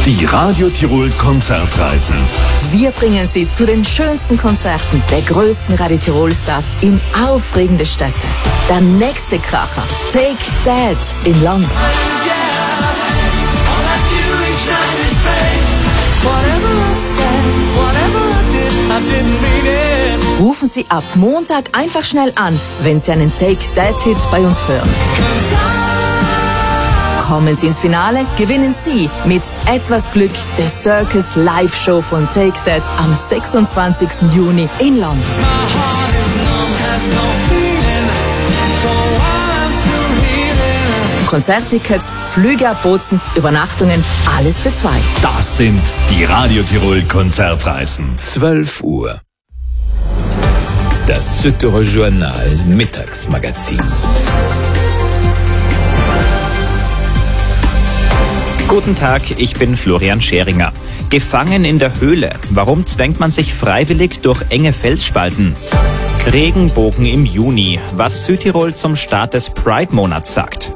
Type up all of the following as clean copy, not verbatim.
Die Radio Tirol Konzertreisen. Wir bringen Sie zu den schönsten Konzerten der größten Radio Tirol Stars in aufregende Städte. Der nächste Kracher, Take That in London. Rufen Sie ab Montag einfach schnell an, wenn Sie einen Take That Hit bei uns hören. Kommen Sie ins Finale, gewinnen Sie mit etwas Glück The Circus Live-Show von Take That am 26. Juni in London. Konzerttickets, Flüge ab Bozen, Übernachtungen, alles für 2. Das sind die Radio Tirol Konzertreisen. 12 Uhr. Das Südtiroler Journal Mittagsmagazin. Guten Tag, ich bin Florian Scheringer. Gefangen in der Höhle. Warum zwängt man sich freiwillig durch enge Felsspalten? Regenbogen im Juni. Was Südtirol zum Start des Pride-Monats sagt.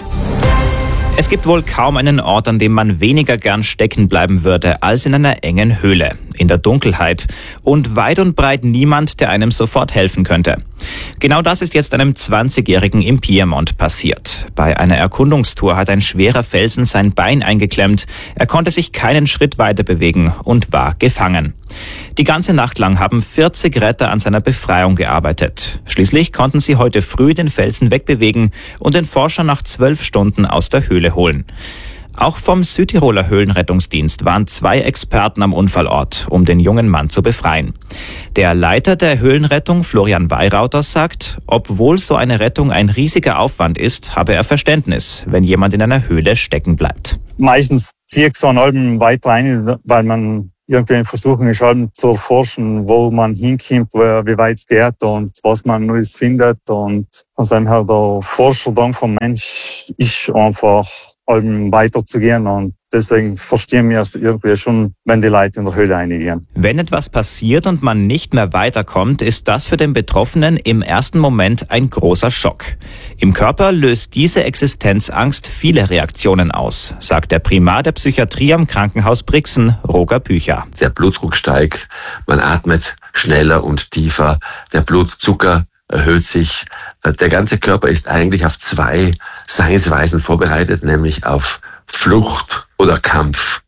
Es gibt wohl kaum einen Ort, an dem man weniger gern stecken bleiben würde, als in einer engen Höhle, in der Dunkelheit und weit und breit niemand, der einem sofort helfen könnte. Genau das ist jetzt einem 20-Jährigen im Piemont passiert. Bei einer Erkundungstour hat ein schwerer Felsen sein Bein eingeklemmt. Er konnte sich keinen Schritt weiter bewegen und war gefangen. Die ganze Nacht lang haben 40 Retter an seiner Befreiung gearbeitet. Schließlich konnten sie heute früh den Felsen wegbewegen und den Forscher nach 12 Stunden aus der Höhle holen. Auch vom Südtiroler Höhlenrettungsdienst waren 2 Experten am Unfallort, um den jungen Mann zu befreien. Der Leiter der Höhlenrettung, Florian Weirauter, sagt, obwohl so eine Rettung ein riesiger Aufwand ist, habe er Verständnis, wenn jemand in einer Höhle stecken bleibt. Meistens ziehe ich so einen halben weiter rein, weil man irgendwie versuchen ist, zu erforschen, wo man hinkommt, wie weit es geht und was man Neues findet. Und von dem her der Forscherdrang vom Mensch ist einfach weiterzugehen, und deswegen verstehen wir es irgendwie schon, wenn die Leute in der Höhle reingehen. Wenn etwas passiert und man nicht mehr weiterkommt, ist das für den Betroffenen im ersten Moment ein großer Schock. Im Körper löst diese Existenzangst viele Reaktionen aus, sagt der Primar der Psychiatrie am Krankenhaus Brixen, Roger Bücher. Der Blutdruck steigt, man atmet schneller und tiefer, der Blutzucker erhöht sich. Der ganze Körper ist eigentlich auf 2 Seinsweisen vorbereitet, nämlich auf Flucht oder Kampf.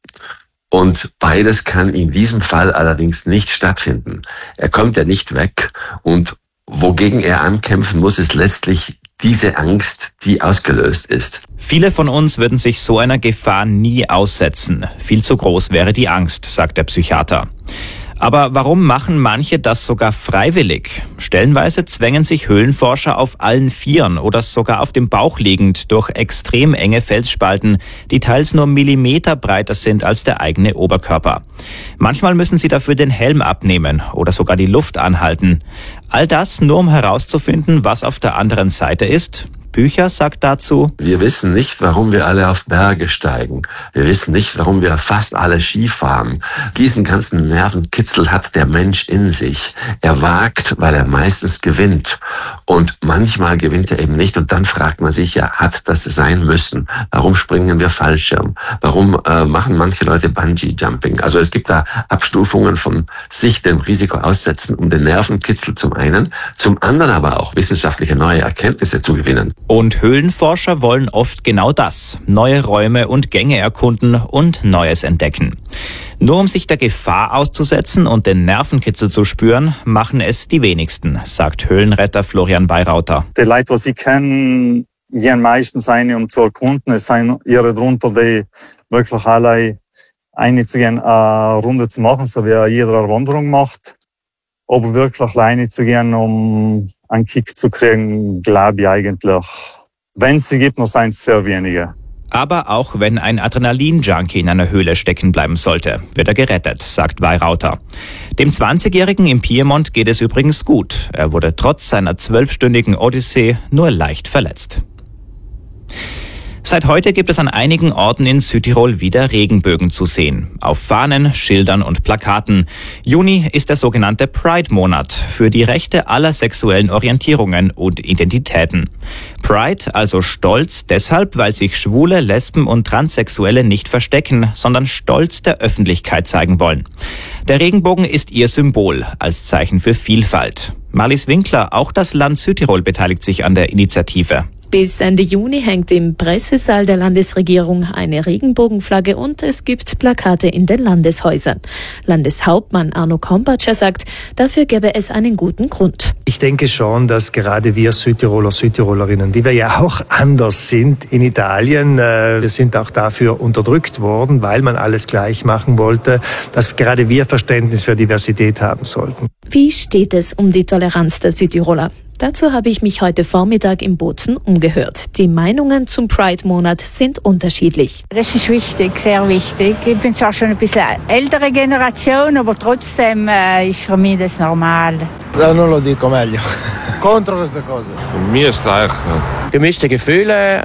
Und beides kann in diesem Fall allerdings nicht stattfinden. Er kommt ja nicht weg, und wogegen er ankämpfen muss, ist letztlich diese Angst, die ausgelöst ist. Viele von uns würden sich so einer Gefahr nie aussetzen. Viel zu groß wäre die Angst, sagt der Psychiater. Aber warum machen manche das sogar freiwillig? Stellenweise zwängen sich Höhlenforscher auf allen 4 oder sogar auf dem Bauch liegend durch extrem enge Felsspalten, die teils nur Millimeter breiter sind als der eigene Oberkörper. Manchmal müssen sie dafür den Helm abnehmen oder sogar die Luft anhalten. All das nur, um herauszufinden, was auf der anderen Seite ist. Bücher sagt dazu: Wir wissen nicht, warum wir alle auf Berge steigen. Wir wissen nicht, warum wir fast alle Ski fahren. Diesen ganzen Nervenkitzel hat der Mensch in sich. Er wagt, weil er meistens gewinnt. Und manchmal gewinnt er eben nicht. Und dann fragt man sich ja, hat das sein müssen? Warum springen wir Fallschirm? Warum machen manche Leute Bungee-Jumping? Also es gibt da Abstufungen von sich dem Risiko aussetzen, um den Nervenkitzel zum einen, zum anderen aber auch wissenschaftliche neue Erkenntnisse zu gewinnen. Und Höhlenforscher wollen oft genau das: neue Räume und Gänge erkunden und Neues entdecken. Nur um sich der Gefahr auszusetzen und den Nervenkitzel zu spüren, machen es die wenigsten, sagt Höhlenretter Florian Weirauter. Die Leute, die sie kennen, gehen meistens rein, um zu erkunden. Es sind ihre drunter, die wirklich alle einzugehen, eine Runde zu machen, so wie jeder eine Wanderung macht. Aber wirklich alleine zu gehen, um einen Kick zu kriegen, glaube ich eigentlich. Wenn es sie gibt, noch sind es sehr wenige. Aber auch wenn ein Adrenalin-Junkie in einer Höhle stecken bleiben sollte, wird er gerettet, sagt Weirauter. Dem 20-Jährigen im Piemont geht es übrigens gut. Er wurde trotz seiner 12-stündigen Odyssee nur leicht verletzt. Seit heute gibt es an einigen Orten in Südtirol wieder Regenbögen zu sehen. Auf Fahnen, Schildern und Plakaten. Juni ist der sogenannte Pride-Monat für die Rechte aller sexuellen Orientierungen und Identitäten. Pride, also stolz, deshalb, weil sich Schwule, Lesben und Transsexuelle nicht verstecken, sondern stolz der Öffentlichkeit zeigen wollen. Der Regenbogen ist ihr Symbol, als Zeichen für Vielfalt. Marlies Winkler, auch das Land Südtirol beteiligt sich an der Initiative. Bis Ende Juni hängt im Pressesaal der Landesregierung eine Regenbogenflagge und es gibt Plakate in den Landeshäusern. Landeshauptmann Arno Kompatscher sagt, dafür gäbe es einen guten Grund. Ich denke schon, dass gerade wir Südtiroler, Südtirolerinnen, die wir ja auch anders sind in Italien, wir sind auch dafür unterdrückt worden, weil man alles gleich machen wollte, dass gerade wir Verständnis für Diversität haben sollten. Wie steht es um die Toleranz der Südtiroler? Dazu habe ich mich heute Vormittag in Bozen umgehört. Die Meinungen zum Pride-Monat sind unterschiedlich. Das ist wichtig, sehr wichtig. Ich bin zwar schon ein bisschen ältere Generation, aber trotzdem ist für mich das normal. Non lo dico meglio. Contro queste cose. Mir ist gleich. Gemischte Gefühle,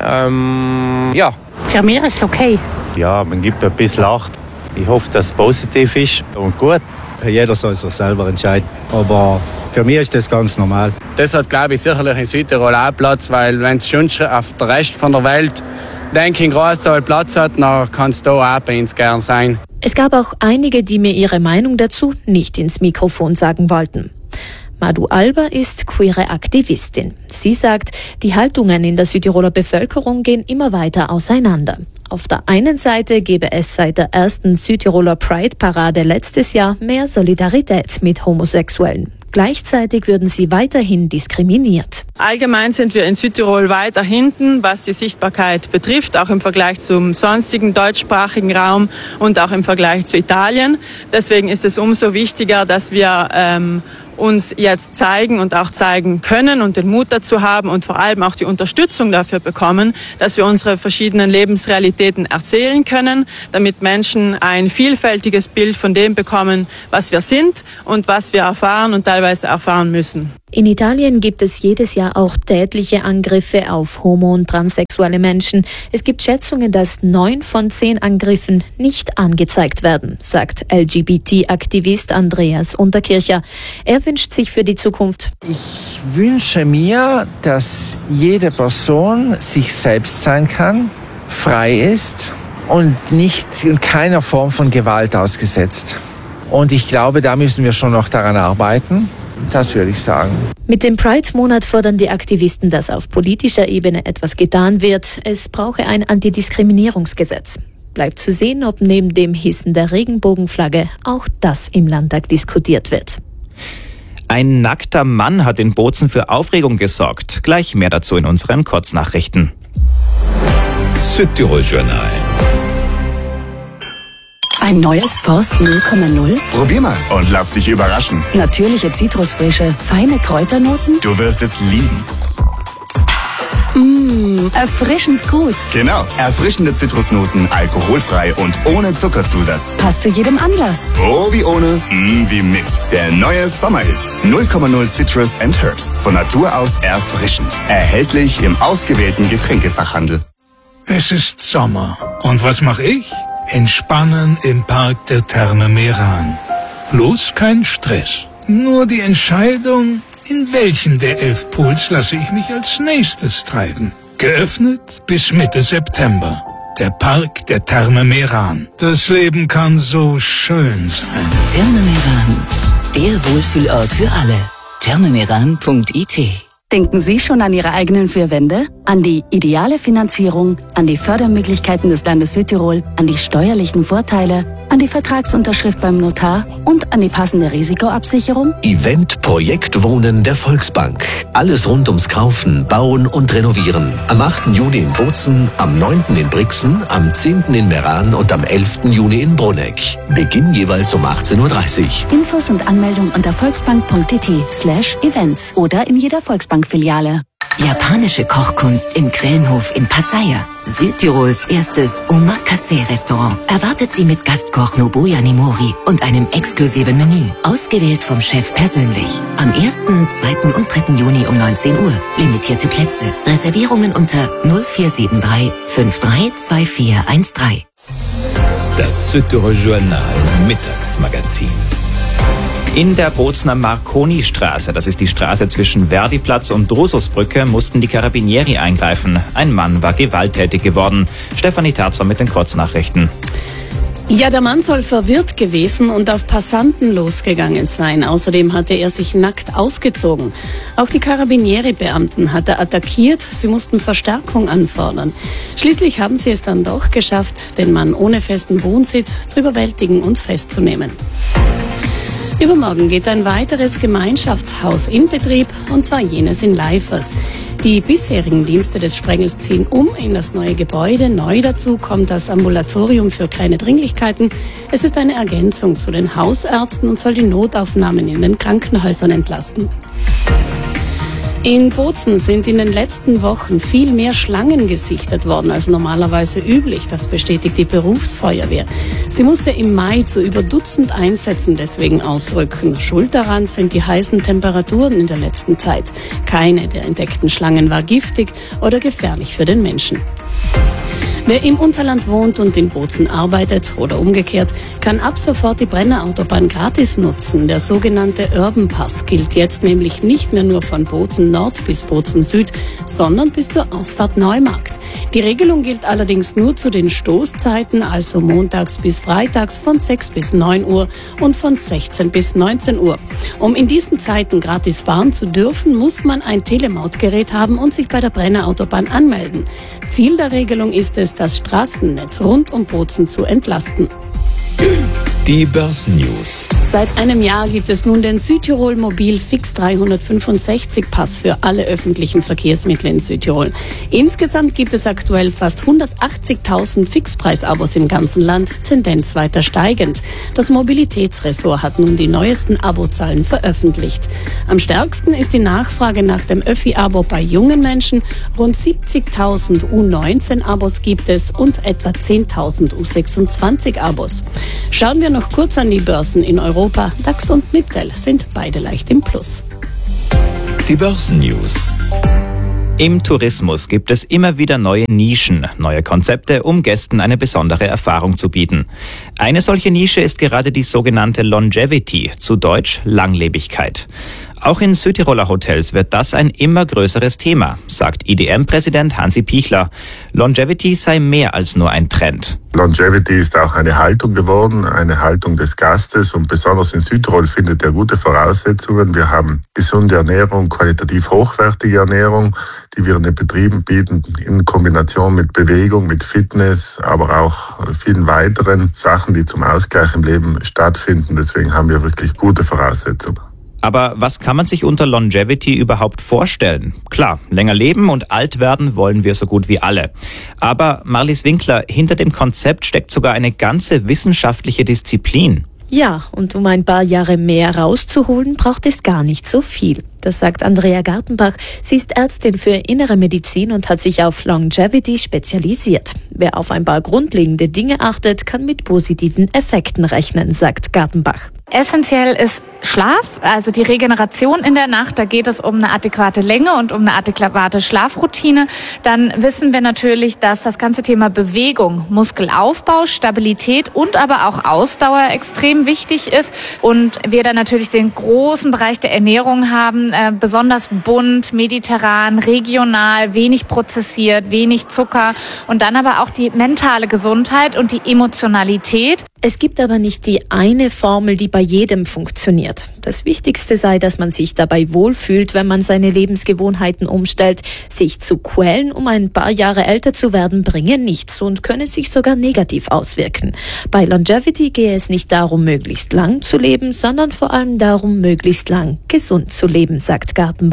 ja. Für mich ist es okay. Ja, man gibt ein bisschen Acht. Ich hoffe, dass es positiv ist und gut. Jeder soll sich selber entscheiden. Aber für mich ist das ganz normal. Das hat, glaube ich, sicherlich in Südtirol auch Platz, weil wenn es schon auf der Rest von der Welt, denke ich, in Großteil Platz hat, dann kann es da auch bei uns gern sein. Es gab auch einige, die mir ihre Meinung dazu nicht ins Mikrofon sagen wollten. Madu Alba ist queere Aktivistin. Sie sagt, die Haltungen in der Südtiroler Bevölkerung gehen immer weiter auseinander. Auf der einen Seite gebe es seit der ersten Südtiroler Pride-Parade letztes Jahr mehr Solidarität mit Homosexuellen. Gleichzeitig würden sie weiterhin diskriminiert. Allgemein sind wir in Südtirol weiter hinten, was die Sichtbarkeit betrifft, auch im Vergleich zum sonstigen deutschsprachigen Raum und auch im Vergleich zu Italien. Deswegen ist es umso wichtiger, dass wir uns jetzt zeigen und auch zeigen können und den Mut dazu haben und vor allem auch die Unterstützung dafür bekommen, dass wir unsere verschiedenen Lebensrealitäten erzählen können, damit Menschen ein vielfältiges Bild von dem bekommen, was wir sind und was wir erfahren und teilweise erfahren müssen. In Italien gibt es jedes Jahr auch tätliche Angriffe auf homo- und transsexuelle Menschen. Es gibt Schätzungen, dass 9 von 10 Angriffen nicht angezeigt werden, sagt LGBT-Aktivist Andreas Unterkircher. Er wünscht sich für die Zukunft: Ich wünsche mir, dass jede Person sich selbst sein kann, frei ist und nicht in keiner Form von Gewalt ausgesetzt. Und ich glaube, da müssen wir schon noch daran arbeiten. Das würde ich sagen. Mit dem Pride-Monat fordern die Aktivisten, dass auf politischer Ebene etwas getan wird. Es brauche ein Antidiskriminierungsgesetz. Bleibt zu sehen, ob neben dem Hissen der Regenbogenflagge auch das im Landtag diskutiert wird. Ein nackter Mann hat in Bozen für Aufregung gesorgt. Gleich mehr dazu in unseren Kurznachrichten. Südtirol Journal. Ein neues Forst 0,0? Probier mal und lass dich überraschen. Natürliche Zitrusfrische, feine Kräuternoten? Du wirst es lieben. Erfrischend gut. Genau, erfrischende Zitrusnoten, alkoholfrei und ohne Zuckerzusatz. Passt zu jedem Anlass. Oh, wie ohne, wie mit. Der neue Sommerhit 0,0 Citrus and Herbs. Von Natur aus erfrischend. Erhältlich im ausgewählten Getränkefachhandel. Es ist Sommer. Und was mache ich? Entspannen im Park der Therme Meran. Bloß kein Stress. Nur die Entscheidung, in welchen der 11 Pools lasse ich mich als nächstes treiben. Geöffnet bis Mitte September. Der Park der Therme Meran. Das Leben kann so schön sein. Therme Meran. Der Wohlfühlort für alle. thermemeran.it. Denken Sie schon an Ihre eigenen 4 Wände? An die ideale Finanzierung, an die Fördermöglichkeiten des Landes Südtirol, an die steuerlichen Vorteile, an die Vertragsunterschrift beim Notar und an die passende Risikoabsicherung? Event Projekt Wohnen der Volksbank. Alles rund ums Kaufen, Bauen und Renovieren. Am 8. Juni in Bozen, am 9. in Brixen, am 10. in Meran und am 11. Juni in Bruneck. Beginn jeweils um 18:30 Uhr. Infos und Anmeldung unter volksbank.it/events oder in jeder Volksbank-Filiale. Japanische Kochkunst im Quellenhof in Pasaya. Südtirols erstes Omakase-Restaurant erwartet Sie mit Gastkoch Nobuya Nimori und einem exklusiven Menü, ausgewählt vom Chef persönlich. Am 1., 2. und 3. Juni um 19 Uhr. Limitierte Plätze. Reservierungen unter 0473 532413. Das Südtirol Journal Mittagsmagazin. In der Bozner Marconi-Straße, das ist die Straße zwischen Verdiplatz und Drususbrücke, mussten die Carabinieri eingreifen. Ein Mann war gewalttätig geworden. Stefanie Terzer mit den Kurznachrichten. Ja, der Mann soll verwirrt gewesen und auf Passanten losgegangen sein. Außerdem hatte er sich nackt ausgezogen. Auch die Carabinieri-Beamten hat er attackiert. Sie mussten Verstärkung anfordern. Schließlich haben sie es dann doch geschafft, den Mann ohne festen Wohnsitz zu überwältigen und festzunehmen. Übermorgen geht ein weiteres Gemeinschaftshaus in Betrieb, und zwar jenes in Leifers. Die bisherigen Dienste des Sprengels ziehen in das neue Gebäude. Neu dazu kommt das Ambulatorium für kleine Dringlichkeiten. Es ist eine Ergänzung zu den Hausärzten und soll die Notaufnahmen in den Krankenhäusern entlasten. In Bozen sind in den letzten Wochen viel mehr Schlangen gesichtet worden als normalerweise üblich. Das bestätigt die Berufsfeuerwehr. Sie musste im Mai zu über Dutzend Einsätzen deswegen ausrücken. Schuld daran sind die heißen Temperaturen in der letzten Zeit. Keine der entdeckten Schlangen war giftig oder gefährlich für den Menschen. Wer im Unterland wohnt und in Bozen arbeitet oder umgekehrt, kann ab sofort die Brenner Autobahn gratis nutzen. Der sogenannte Urban Pass gilt jetzt nämlich nicht mehr nur von Bozen Nord bis Bozen Süd, sondern bis zur Ausfahrt Neumarkt. Die Regelung gilt allerdings nur zu den Stoßzeiten, also montags bis freitags von 6 bis 9 Uhr und von 16 bis 19 Uhr. Um in diesen Zeiten gratis fahren zu dürfen, muss man ein Telemautgerät haben und sich bei der Brenner Autobahn anmelden. Ziel der Regelung ist es, das Straßennetz rund um Bozen zu entlasten. Die Börsennews. Seit einem Jahr gibt es nun den Südtirol Mobil Fix 365 Pass für alle öffentlichen Verkehrsmittel in Südtirol. Insgesamt gibt es aktuell fast 180.000 Fixpreisabos im ganzen Land, Tendenz weiter steigend. Das Mobilitätsressort hat nun die neuesten Abozahlen veröffentlicht. Am stärksten ist die Nachfrage nach dem Öffi-Abo bei jungen Menschen. Rund 70.000 U19-Abos gibt es und etwa 10.000 U26-Abos. Schauen wir noch kurz an die Börsen in Europa. DAX und MIPTEL sind beide leicht im Plus. Die Börsennews. Im Tourismus gibt es immer wieder neue Nischen, neue Konzepte, um Gästen eine besondere Erfahrung zu bieten. Eine solche Nische ist gerade die sogenannte Longevity, zu Deutsch Langlebigkeit. Auch in Südtiroler Hotels wird das ein immer größeres Thema, sagt IDM-Präsident Hansi Pichler. Longevity sei mehr als nur ein Trend. Longevity ist auch eine Haltung geworden, eine Haltung des Gastes, und besonders in Südtirol findet er gute Voraussetzungen. Wir haben gesunde Ernährung, qualitativ hochwertige Ernährung, die wir in den Betrieben bieten, in Kombination mit Bewegung, mit Fitness, aber auch vielen weiteren Sachen, die zum Ausgleich im Leben stattfinden. Deswegen haben wir wirklich gute Voraussetzungen. Aber was kann man sich unter Longevity überhaupt vorstellen? Klar, länger leben und alt werden wollen wir so gut wie alle. Aber Marlies Winkler, hinter dem Konzept steckt sogar eine ganze wissenschaftliche Disziplin. Ja, und um ein paar Jahre mehr rauszuholen, braucht es gar nicht so viel. Das sagt Andrea Gartenbach. Sie ist Ärztin für Innere Medizin und hat sich auf Longevity spezialisiert. Wer auf ein paar grundlegende Dinge achtet, kann mit positiven Effekten rechnen, sagt Gartenbach. Essentiell ist Schlaf, also die Regeneration in der Nacht. Da geht es um eine adäquate Länge und um eine adäquate Schlafroutine. Dann wissen wir natürlich, dass das ganze Thema Bewegung, Muskelaufbau, Stabilität und aber auch Ausdauer extrem wichtig ist. Und wir dann natürlich den großen Bereich der Ernährung haben, besonders bunt, mediterran, regional, wenig prozessiert, wenig Zucker und dann aber auch die mentale Gesundheit und die Emotionalität. Es gibt aber nicht die eine Formel, die bei jedem funktioniert. Das Wichtigste sei, dass man sich dabei wohlfühlt, wenn man seine Lebensgewohnheiten umstellt. Sich zu quälen, um ein paar Jahre älter zu werden, bringe nichts und könne sich sogar negativ auswirken. Bei Longevity gehe es nicht darum, möglichst lang zu leben, sondern vor allem darum, möglichst lang gesund zu leben, sagt Gartenbach.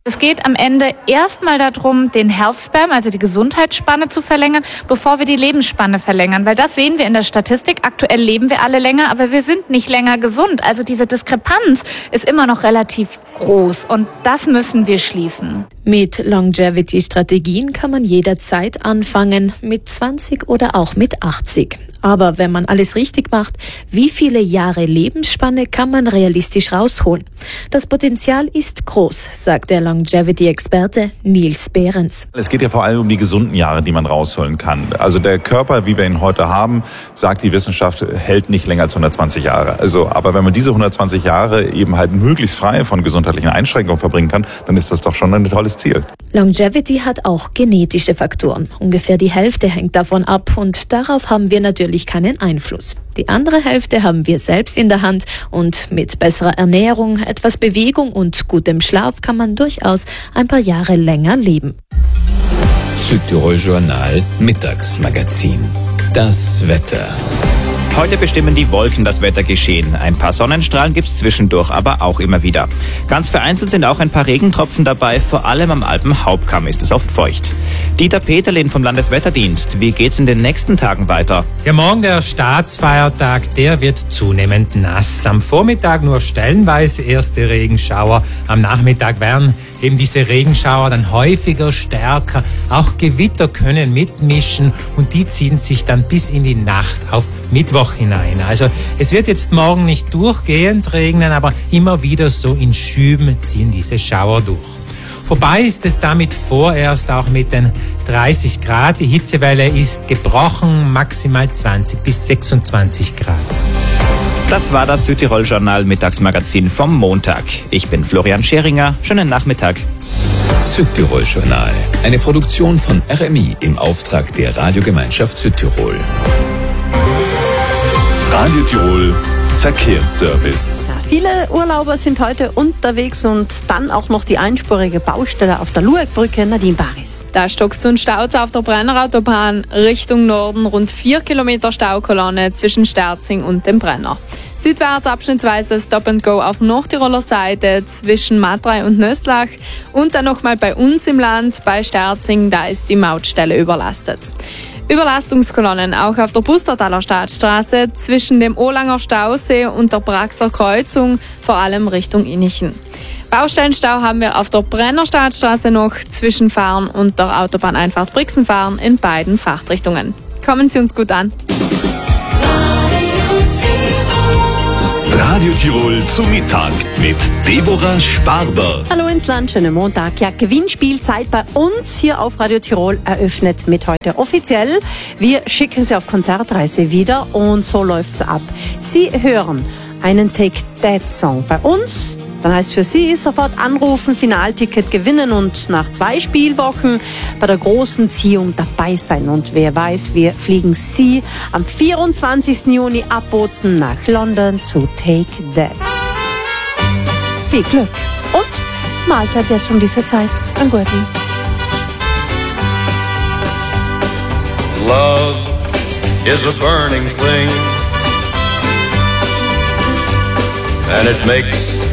Es geht am Ende erstmal darum, den Health Span, also die Gesundheitsspanne zu verlängern, bevor wir die Lebensspanne verlängern. Weil das sehen wir in der Statistik. Aktuell leben wir alle länger, aber wir sind nicht länger gesund. Also diese Diskrepanz ist immer noch relativ groß und das müssen wir schließen. Mit Longevity-Strategien kann man jederzeit anfangen, mit 20 oder auch mit 80. Aber wenn man alles richtig macht, wie viele Jahre Lebensspanne kann man realistisch rausholen? Das Potenzial ist groß, sagt der Longevity-Experte Niels Behrens. Es geht ja vor allem um die gesunden Jahre, die man rausholen kann. Also der Körper, wie wir ihn heute haben, sagt die Wissenschaft, hält nicht länger als 120 Jahre. Aber wenn man diese 120 Jahre eben halt möglichst frei von gesundheitlichen Einschränkungen verbringen kann, dann ist das doch schon ein tolles Ziel. Longevity hat auch genetische Faktoren. Ungefähr die Hälfte hängt davon ab und darauf haben wir natürlich keinen Einfluss. Die andere Hälfte haben wir selbst in der Hand und mit besserer Ernährung, etwas Bewegung und gutem Schlaf kann man durchaus ein paar Jahre länger leben. Südtirol Journal Mittagsmagazin. Das Wetter. Heute bestimmen die Wolken das Wettergeschehen. Ein paar Sonnenstrahlen gibt's zwischendurch, aber auch immer wieder. Ganz vereinzelt sind auch ein paar Regentropfen dabei, vor allem am Alpenhauptkamm ist es oft feucht. Dieter Peterlin vom Landeswetterdienst, wie geht's in den nächsten Tagen weiter? Ja, morgen der Staatsfeiertag, der wird zunehmend nass. Am Vormittag nur stellenweise erste Regenschauer. Am Nachmittag werden eben diese Regenschauer dann häufiger, stärker. Auch Gewitter können mitmischen und die ziehen sich dann bis in die Nacht auf Mittwoch hinein. Also es wird jetzt morgen nicht durchgehend regnen, aber immer wieder so in Schüben ziehen diese Schauer durch. Vorbei ist es damit vorerst auch mit den 30 Grad. Die Hitzewelle ist gebrochen, maximal 20 bis 26 Grad. Das war das Südtirol-Journal Mittagsmagazin vom Montag. Ich bin Florian Scheringer. Schönen Nachmittag. Südtirol Journal, eine Produktion von RMI im Auftrag der Radiogemeinschaft Südtirol. Radio Tirol Verkehrsservice. Ja, viele Urlauber sind heute unterwegs und dann auch noch die einspurige Baustelle auf der Lueckbrücke. Nadine Baris. Da stockt's und staut's auf der Brennerautobahn Richtung Norden. Rund 4 Kilometer Staukolonne zwischen Sterzing und dem Brenner. Südwärts abschnittsweise Stop and Go auf Nordtiroler Seite zwischen Matrei und Nöslach. Und dann nochmal bei uns im Land, bei Sterzing, da ist die Mautstelle überlastet. Überlastungskolonnen auch auf der Pustertaler Staatsstraße zwischen dem Olanger Stausee und der Braxer Kreuzung, vor allem Richtung Innichen. Baustellenstau haben wir auf der Brenner Staatsstraße noch zwischen Fahren und der Autobahneinfahrt Brixenfahren in beiden Fahrtrichtungen. Kommen Sie uns gut an. Radio Tirol zum Mittag mit Deborah Sparber. Hallo ins Land, schönen Montag. Ja, Gewinnspielzeit bei uns hier auf Radio Tirol eröffnet mit heute offiziell. Wir schicken Sie auf Konzertreise wieder und so läuft's ab. Sie hören einen Take That Song bei uns. Dann heißt für Sie sofort anrufen, Finalticket gewinnen und nach 2 Spielwochen bei der großen Ziehung dabei sein. Und wer weiß, wir fliegen Sie am 24. Juni ab Bozen nach London zu Take That. Viel Glück und Mahlzeit jetzt um diese Zeit. An Gurten. Love is a burning thing and it makes